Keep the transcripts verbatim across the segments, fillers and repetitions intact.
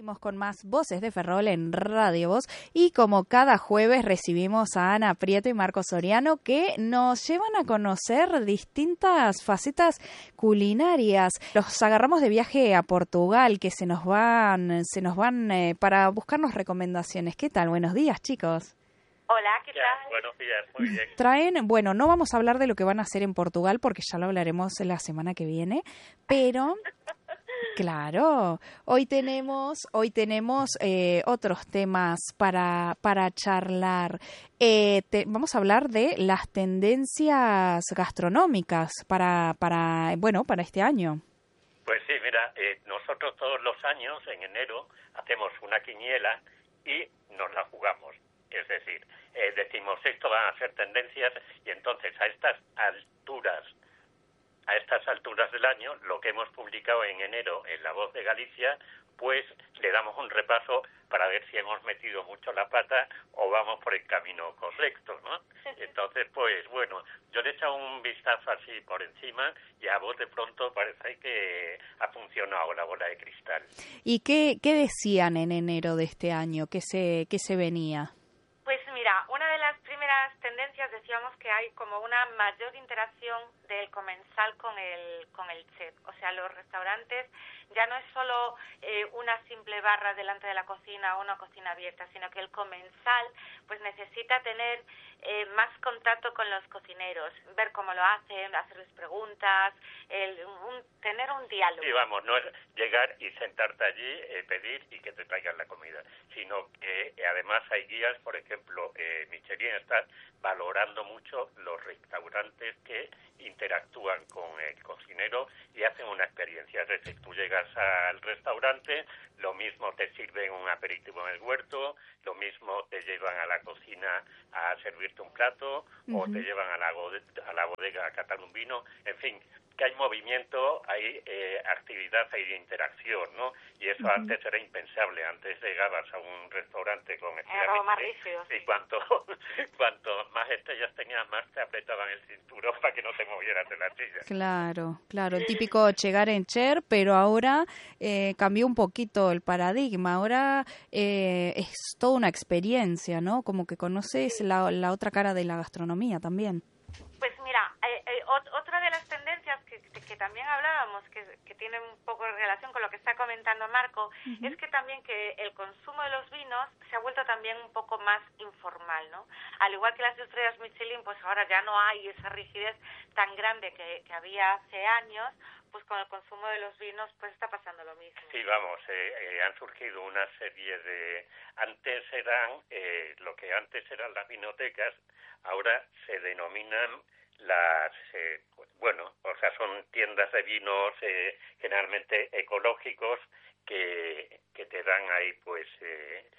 Seguimos con más Voces de Ferrol en Radio Voz y como cada jueves recibimos a Ana Prieto y Marco Soriano que nos llevan a conocer distintas facetas culinarias. Los agarramos de viaje a Portugal que se nos van, se nos van eh, para buscarnos recomendaciones. ¿Qué tal? Buenos días, chicos. Hola, ¿qué tal? Ya, buenos días, muy bien. Traen, bueno, no vamos a hablar de lo que van a hacer en Portugal porque ya lo hablaremos la semana que viene, pero claro, hoy tenemos, hoy tenemos eh, otros temas para para charlar. Eh, te, vamos a hablar de las tendencias gastronómicas para para bueno para este año. Pues sí, mira, eh, nosotros todos los años en enero hacemos una quiniela y nos la jugamos. Es decir, eh, decimos esto van a ser tendencias y entonces a estas alturas, a estas alturas del año, lo que hemos publicado en enero en La Voz de Galicia, pues le damos un repaso para ver si hemos metido mucho la pata o vamos por el camino correcto, ¿no? Entonces, pues bueno, yo le he echado un vistazo así por encima y a vos de pronto parece que ha funcionado la bola de cristal. ¿Y qué, qué decían en enero de este año? ¿Qué se, qué se venía? Pues mira, una de las primeras tendencias decíamos que hay como una mayor interacción del comensal con el con el chef. O sea, los restaurantes ya no es solo eh, una simple barra delante de la cocina o una cocina abierta, sino que el comensal pues necesita tener eh, más contacto con los cocineros, ver cómo lo hacen, hacerles preguntas, el, un, tener un diálogo. Sí, vamos, no es llegar y sentarte allí, eh, pedir y que te traigan la comida, sino que eh, además hay guías, por ejemplo, eh, Michelin está valorando mucho los restaurantes que interactúan con el cocinero y hacen una experiencia. Es decir, tú llegas al restaurante, lo mismo te sirven un aperitivo en el huerto, lo mismo te llevan a la cocina a servirte un plato, uh-huh. o te llevan a la, a la bodega a catar un vino, en fin, que hay movimiento, hay eh, actividad, hay interacción, ¿no? Y eso uh-huh. antes era impensable. Antes llegabas a un restaurante con estrellas y cuanto, cuanto más estrellas tenías, más te apretaban el cinturón para que no te movieras de la silla. Claro, claro, el típico llegar en chair, pero ahora eh, cambió un poquito el paradigma. Ahora eh, es toda una experiencia, ¿no? Como que conoces la, la otra cara de la gastronomía también. Pues mira, eh, eh, otra de las tendencias que, que también hablábamos, que, que tiene un poco de relación con lo que está comentando Marco, uh-huh. es que también que el consumo de los vinos se ha vuelto también un poco más informal, ¿no? Al igual que las estrellas Michelin, pues ahora ya no hay esa rigidez tan grande que, que había hace años, pues con el consumo de los vinos pues está pasando lo mismo. Sí, vamos, eh, eh, han surgido una serie de... Antes eran, eh, lo que antes eran las vinotecas, ahora se denominan las, eh, bueno, o sea, son tiendas de vinos eh, generalmente ecológicos que, que te dan ahí, pues, eh,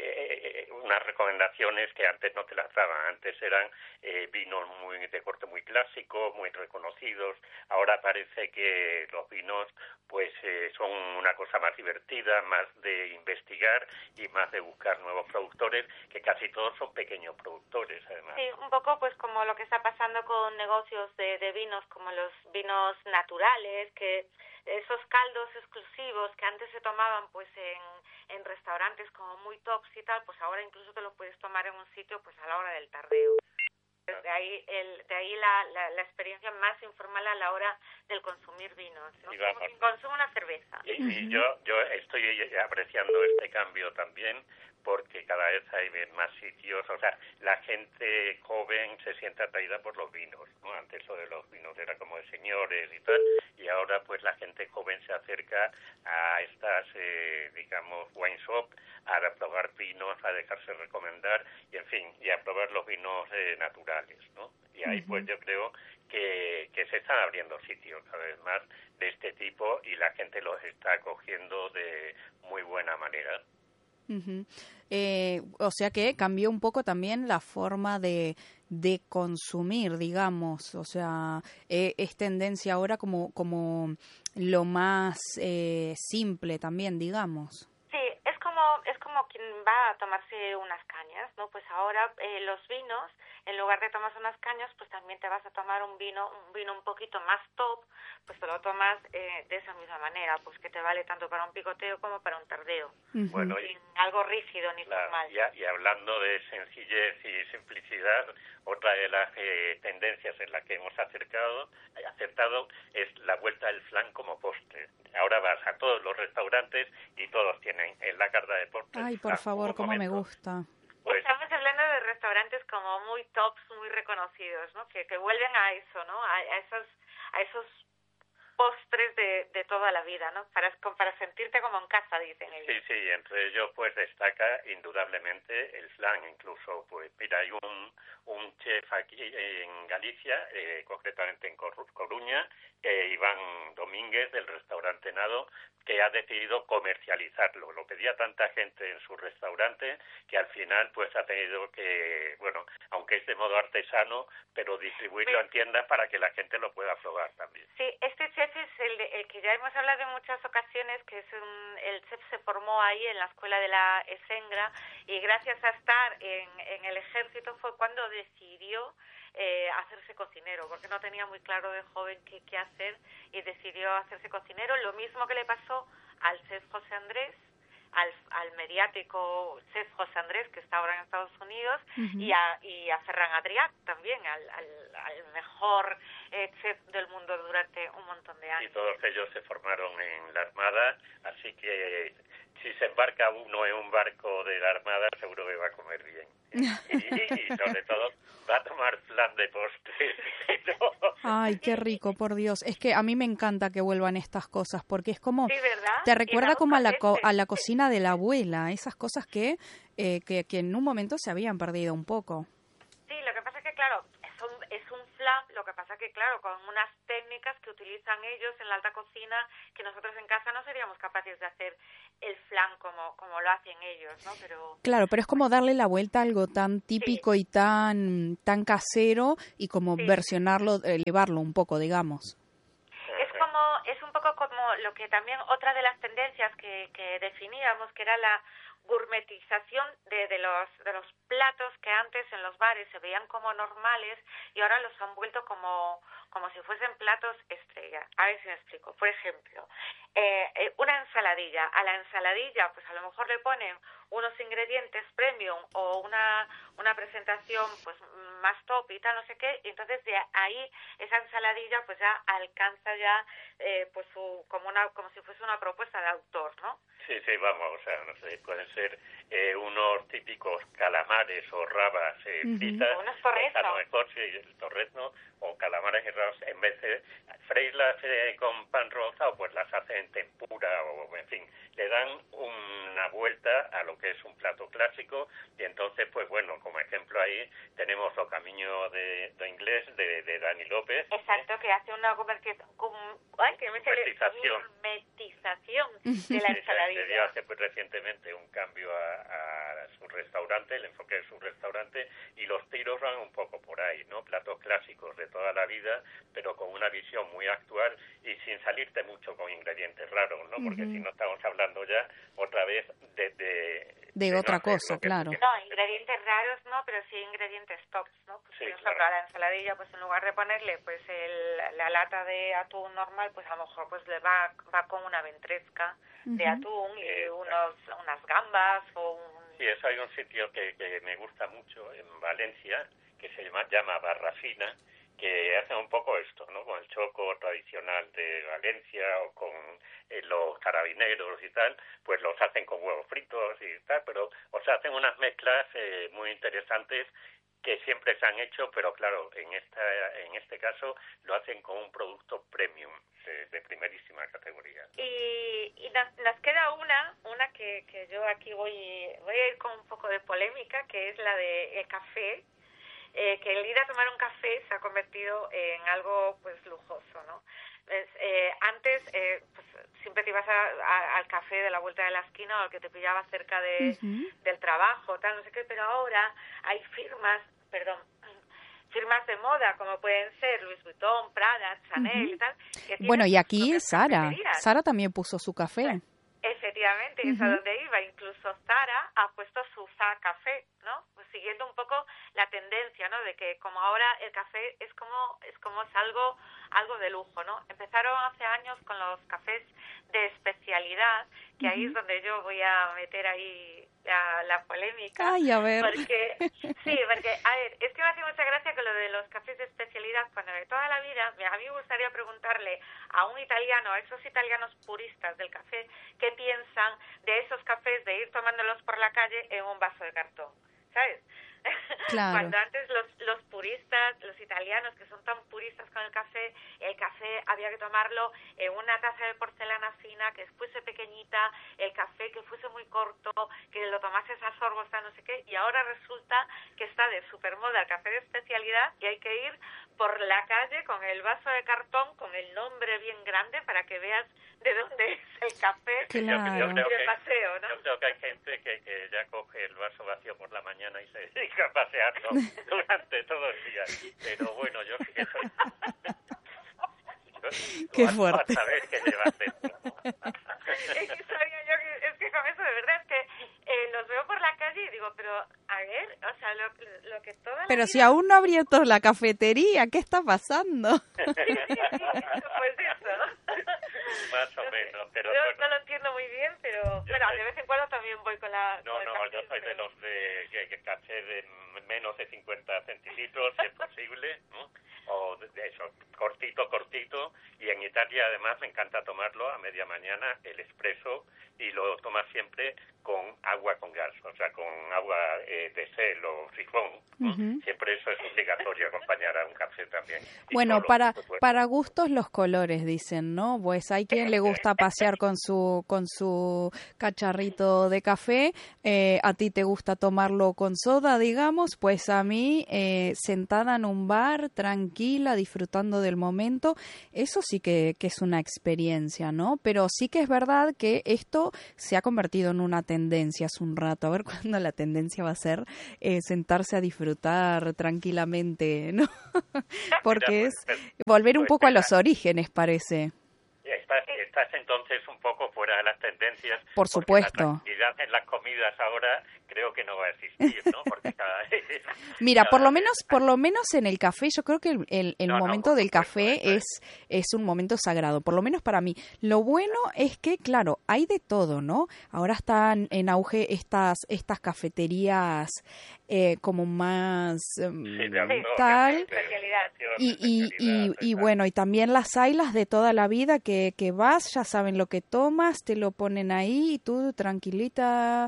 eh, unas recomendaciones que antes no te las daban. Antes eran eh, vinos muy de corte muy clásico, muy reconocidos. Ahora parece que los vinos, pues, eh, son una cosa más divertida, más de investigar y más de buscar nuevos productores, que casi todos son pequeños productores, además. Sí, un poco, pues, como lo que está pasando con negocios de, de vinos, como los vinos naturales, que esos caldos exclusivos que antes se tomaban pues en, en restaurantes como muy tops y tal, pues ahora incluso te los puedes tomar en un sitio pues a la hora del tardeo. De ahí el, de ahí la, la, la experiencia más informal a la hora del consumir vinos, ¿no? Sí, como quien consume una cerveza. Y, y yo, yo estoy apreciando este cambio también, porque cada vez hay más sitios, o sea, la gente joven se siente atraída por los vinos, ¿no? Antes lo de los vinos era como de señores y tal, y ahora pues la gente joven se acerca a estas, eh, digamos, wine shop, a probar vinos, a dejarse recomendar, y en fin, y a probar los vinos eh, naturales, ¿no? Y ahí pues yo creo que, que se están abriendo sitios cada vez más de este tipo y la gente los está acogiendo de muy buena manera. Uh-huh. Eh, o sea que cambió un poco también la forma de, de consumir, digamos, o sea, eh, es tendencia ahora como, como lo más eh, simple también, digamos. Sí, es como como es como quien va a tomarse unas cañas, ¿no? Pues ahora eh, los vinos, en lugar de tomarse unas cañas, pues también te vas a tomar un vino, un vino un poquito más top, pues te lo tomas eh, de esa misma manera, pues que te vale tanto para un picoteo como para un tardeo. Uh-huh. Bueno, sin algo rígido ni la, formal. Y, y hablando de sencillez y simplicidad, otra de las eh, tendencias en las que hemos acercado, eh, acertado es la vuelta del flan como postre. Ahora vas a todos los restaurantes y todos tienen en la carta de postres. Ay, por favor, cómo me gusta. Pues, estamos hablando de restaurantes como muy tops, muy reconocidos, ¿no? Que, que vuelven a eso, ¿no? A, a esos, a esos postres de, de toda la vida, ¿no? Para, para sentirte como en casa, dicen ellos. Sí, sí, entre ellos pues destaca indudablemente el flan, incluso, pues mira, hay un, un chef aquí en Galicia, eh, concretamente en Coruña, eh, Iván Domínguez, del restaurante Nado, que ha decidido comercializarlo. Lo pedía tanta gente en su restaurante que al final pues ha tenido que, bueno, aunque es de modo artesano, pero distribuirlo sí. en tiendas para que la gente lo pueda probar también. Sí, este chef es el, de, el que ya hemos hablado en muchas ocasiones, que es un, el chef se formó ahí en la escuela de la Esengra y gracias a estar en, en el ejército fue cuando decidió Eh, hacerse cocinero, porque no tenía muy claro de joven qué, qué hacer y decidió hacerse cocinero. Lo mismo que le pasó al chef José Andrés, al, al mediático chef José Andrés, que está ahora en Estados Unidos, uh-huh. y, a, y a Ferran Adrià también, al, al, al mejor eh, chef del mundo durante un montón de años. Y todos ellos se formaron en la Armada, así que si se embarca uno en un barco de la Armada, seguro que va a comer bien. Y, y sobre todo va a tomar flan de postre. ¿No? Ay, qué rico, por Dios. Es que a mí me encanta que vuelvan estas cosas, porque es como... Sí, ¿verdad? Te recuerda como a la, co- a la cocina de la abuela, esas cosas que, eh, que, que en un momento se habían perdido un poco. Sí, lo que pasa es que, claro, es un, es un flan, lo que pasa es que, claro, con unas técnicas que utilizan ellos en la alta cocina, que nosotros en casa no seríamos capaces de hacer el flan como, como lo hacen ellos, ¿no? Pero claro, pero es como darle la vuelta a algo tan típico sí. y tan tan casero y como sí. versionarlo, elevarlo un poco, digamos. Es como, es un poco como lo que también otra de las tendencias que, que definíamos, que era la gourmetización de, de los de los platos que antes en los bares se veían como normales y ahora los han vuelto como como si fuesen platos estrella. A ver si me explico. Por ejemplo, eh, eh, una ensaladilla. A la ensaladilla, pues a lo mejor le ponen unos ingredientes premium o una una presentación pues más top y tal, no sé qué, y entonces de ahí esa ensaladilla pues ya alcanza ya eh, pues su, como una como si fuese una propuesta de autor, ¿no? Sí, sí, vamos, o sea, no sé, pueden ser eh, unos típicos calamares o rabas eh, uh-huh. fritas. Unos torreznos. A lo mejor sí, el torrezno o calamares y rabas, en vez de freírlas eh, con pan rebozado, pues las hacen en tempura o, en fin, le dan una vuelta a lo que es un plato clásico y entonces, pues bueno, como ejemplo ahí tenemos Lo Camino de, de Inglés de, de Dani López. Exacto, que hace una convertización, ay, que me gourmetización de la ensaladilla. Le dio hace pues, recientemente un cambio a, a su restaurante, el enfoque de su restaurante, y los tiros van un poco por ahí, ¿no? Platos clásicos de toda la vida, pero con una visión muy actual y sin salirte mucho con ingredientes raros, ¿no? Porque uh-huh. si no estamos hablando ya otra vez de... De, de, de otra no cosa, claro. Que, no, ingredientes raros no, pero sí ingredientes tops, ¿no? Pues sí, por ejemplo, claro. a la ensaladilla, pues en lugar de ponerle pues el, la lata de atún normal, pues a lo mejor pues le va, va con una ventresca uh-huh. de atún y eh, unos unas gambas o un... Sí, eso hay un sitio que, que me gusta mucho en Valencia, que se llama, llama Barra Fina, que hace un poco esto, ¿no? Con el choco tradicional de Valencia o con eh, los carabineros y tal, pues los hacen con huevos fritos y tal, pero o sea, hacen unas mezclas eh, muy interesantes que siempre se han hecho, pero claro, en esta en este caso lo hacen con un producto premium de, de primerísima categoría. Y, y nos, nos queda una, una que, que yo aquí voy voy a ir con un poco de polémica, que es la de el café. Eh, que el ir a tomar un café se ha convertido en algo pues lujoso, ¿no? Pues, eh, antes eh, pues, siempre te ibas a, a, al café de la vuelta de la esquina o al que te pillaba cerca de, uh-huh. del trabajo, tal, no sé qué, pero ahora hay firmas, perdón, firmas de moda como pueden ser Louis Vuitton, Prada, Chanel uh-huh. y tal. Que bueno, y aquí Sara, Sara también puso su café. Efectivamente. efectivamente, uh-huh. es a donde iba. Incluso Zara ha puesto su Zara Café, ¿no? Pues siguiendo un poco la tendencia, ¿no? De que como ahora el café es como es como es algo algo de lujo, ¿no? Empezaron hace años con los cafés de especialidad, que uh-huh. ahí es donde yo voy a meter ahí la, la polémica. Ay, a ver. Porque, sí, porque, a ver, es que me hace mucha gracia que lo de los cafés de especialidad, cuando de toda la vida, a mí me gustaría preguntarle a un italiano, a esos italianos puristas del café, qué piensan de esos cafés de ir tomándolos por la calle en un vaso de cartón, ¿sabes? Claro. Cuando antes los, los puristas, los italianos que son tan puristas con el café, el café había que tomarlo en una taza de porcelana fina, que fuese pequeñita, el café que fuese muy corto, que lo tomases a sorbos, no sé qué, y ahora resulta que está de supermoda el café de especialidad y hay que ir por la calle con el vaso de cartón, con el nombre bien grande para que veas de dónde es el café. Claro. Yo, yo creo y de que, paseo, ¿no? yo creo que hay gente que, que ya coge el vaso vacío por la mañana y se dedica a pasearlo durante todo el día. Pero bueno, yo sí que soy... yo, Qué vas, fuerte. Vas a ver qué llevas dentro. Es que sabía yo que, es que con eso de verdad es que eh, los veo por la calle y digo, pero a ver, o sea, lo, lo que toda la Pero vida... si aún no ha abierto la cafetería, ¿qué está pasando? Sí, sí, sí, pues eso. Más o menos, pero... Yo bueno, no lo entiendo muy bien, pero bueno, sé. de vez en cuando también voy con la... No, con el no, café, yo soy pero... de los de que, que café de menos de cincuenta centilitros, si es posible, ¿no? O de, de eso, cortito, cortito, y en Italia además me encanta tomarlo a media mañana, el espresso, y lo tomas siempre con agua con gas, o sea, con agua eh, de sel o sifón, ¿no? Uh-huh. Siempre eso es obligatorio, acompañar a un café también. Y bueno, solo, para pues, bueno. para gustos los colores, dicen, ¿no? Pues hay quien le gusta pasear con su con su cacharrito de café, eh, a ti te gusta tomarlo con soda, digamos, pues a mí, eh, sentada en un bar, tranquila, disfrutando del momento, eso sí que, que es una experiencia, ¿no? Pero sí que es verdad que esto se ha convertido en una tendencia hace un rato, a ver cuándo la tendencia va a ser eh, sentarse a disfrutar tranquilamente, ¿no? Porque es volver un poco a los orígenes, parece. Estás, estás entonces un poco fuera de las tendencias. Por supuesto. La tranquilidad en las comidas ahora creo que no va a existir, ¿no? Porque cada vez... Mira, cada por lo vez... menos por lo menos en el café, yo creo que el, el, el no, momento no, del supuesto, café es, es un momento sagrado, por lo menos para mí. Lo bueno es que, claro, hay de todo, ¿no? Ahora están en auge estas, estas cafeterías eh, como más um, sí, de amigo, tal... de, de, Y, y, y, y bueno, y también las ailas de toda la vida que, que vas, ya saben lo que tomas, te lo ponen ahí y tú tranquilita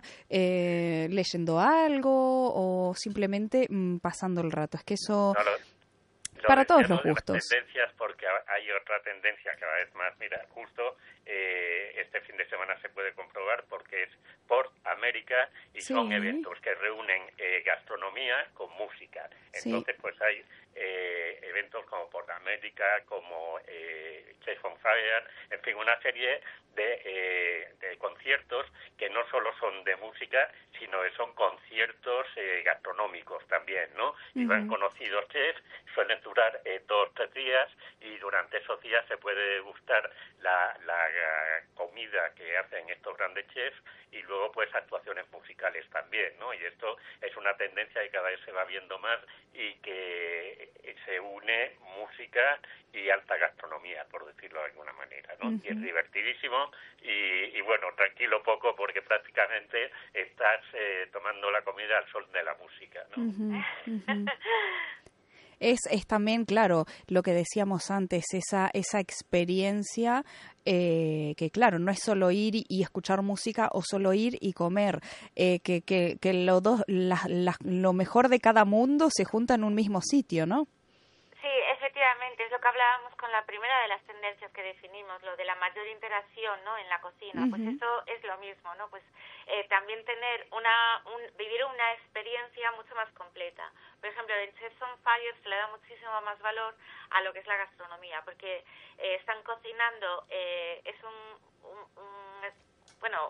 eh, leyendo algo o simplemente mm, pasando el rato. Es que eso... No, lo, lo para todos los de gustos. Las tendencias, porque hay otra tendencia cada vez más. Mira, justo eh, este fin de semana se puede comprobar porque es Port América y sí. Son eventos que reúnen eh, gastronomía con música. Entonces, sí. pues hay eh, eventos como Port América, como eh, Chef on Fire, en fin, una serie de, eh, de conciertos que no solo son de música, sino que son conciertos eh, gastronómicos también, ¿no? Uh-huh. Y van conocidos chefs, suelen durar eh, dos o tres días y durante esos días se puede degustar la, la comida que hacen estos grandes chefs y luego pues actuaciones musicales también, ¿no? Y esto es una tendencia que cada vez se va viendo más y que se une música y alta gastronomía, por decirlo de alguna manera, ¿no? Uh-huh. Y es divertidísimo y, y bueno, tranquilo poco porque prácticamente estás eh, tomando la comida al sol de la música, ¿no? Uh-huh. Uh-huh. Es, es también, claro, lo que decíamos antes, esa, esa experiencia eh, que, claro, no es solo ir y, y escuchar música o solo ir y comer, eh, que, que, que lo, dos, la, la, lo mejor de cada mundo se junta en un mismo sitio, ¿no? Sí, efectivamente, es lo que hablábamos con la primera de las tendencias que definimos, lo de la mayor interacción, ¿no?, en la cocina. Uh-huh. Pues eso es lo mismo, ¿no? Pues eh, también tener una, un, vivir una experiencia mucho más completa. Por ejemplo, en Chefs on Fire se le da muchísimo más valor a lo que es la gastronomía, porque eh, están cocinando, eh, es un, un, un bueno,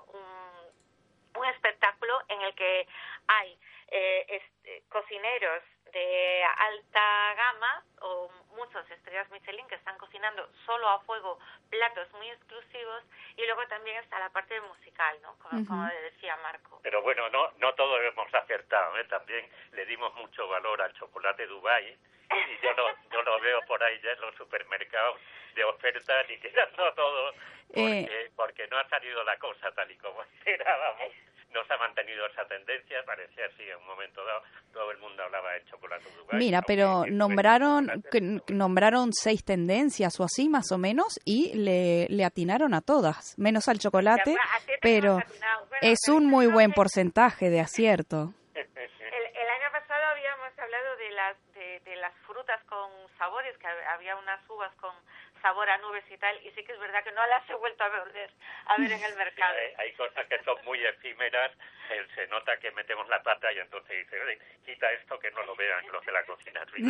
un, un espectáculo en el que hay eh, este, cocineros de alta gama o mucho famosos estrellas Michelin que están cocinando solo a fuego platos muy exclusivos, y luego también está la parte musical, ¿no? Como, uh-huh. como decía Marco. Pero bueno, no no todos hemos acertado, ¿eh? También le dimos mucho valor al chocolate Dubai, y yo lo, yo lo veo por ahí ya en los supermercados de oferta liquidando todo, porque, eh... porque no ha salido la cosa tal y como esperábamos. No se ha mantenido esa tendencia, parecía así en un momento dado, todo el mundo hablaba de chocolate Dubai. Mira, pero que, nombraron que, nombraron seis tendencias o así más o menos y le, le atinaron a todas, menos al chocolate, ya, pero bueno, es un muy buen porcentaje de acierto. El, el año pasado habíamos hablado de las de, de las frutas con sabores, que había unas uvas con sabor a nubes y tal, y sí que es verdad que no las he vuelto a ver, a ver en el mercado. Sí, hay, hay cosas que son muy efímeras, eh, se nota que metemos la pata y entonces dice, oye, quita esto que no lo vean los de la cocina arriba.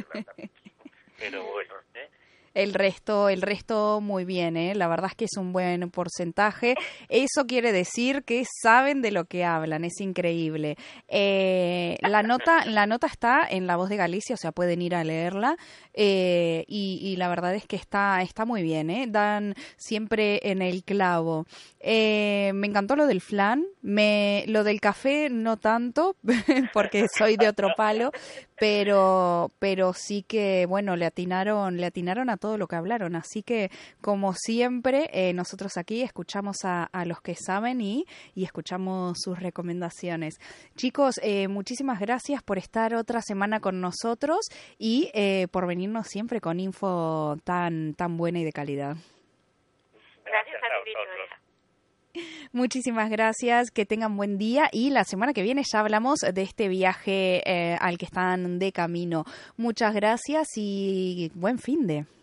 Pero bueno, ¿eh? El resto, el resto muy bien, ¿eh? La verdad es que es un buen porcentaje. Eso quiere decir que saben de lo que hablan, es increíble. Eh, la nota, la nota está en La Voz de Galicia, o sea, pueden ir a leerla. Eh, y, y la verdad es que está, está muy bien, ¿eh? Dan siempre en el clavo. Eh, me encantó lo del flan, me, lo del café no tanto, porque soy de otro palo, pero, pero sí que, bueno, le atinaron, le atinaron a todo lo que hablaron, así que como siempre eh, nosotros aquí escuchamos a, a los que saben y, y escuchamos sus recomendaciones. Chicos, eh, muchísimas gracias por estar otra semana con nosotros y eh, por venirnos siempre con info tan, tan buena y de calidad. Gracias a ti, Victoria. Muchísimas gracias, que tengan buen día y la semana que viene ya hablamos de este viaje eh, al que están de camino. Muchas gracias y buen finde.